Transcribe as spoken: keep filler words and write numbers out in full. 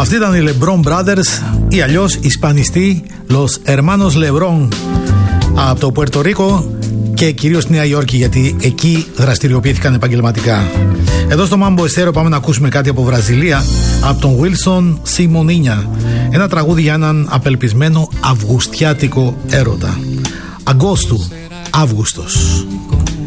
Αυτοί ήταν οι LeBron Brothers ή αλλιώς ισπανιστοί Los Hermanos LeBron από το Πουέρτο Ρίκο και κυρίως στη Νέα Υόρκη, γιατί εκεί δραστηριοποιήθηκαν επαγγελματικά. Εδώ στο Mambo Estéreo πάμε να ακούσουμε κάτι από Βραζιλία, από τον Wilson Simoninha. Ένα τραγούδι για έναν απελπισμένο αυγουστιάτικο έρωτα. Αγκώστου, Αύγουστος.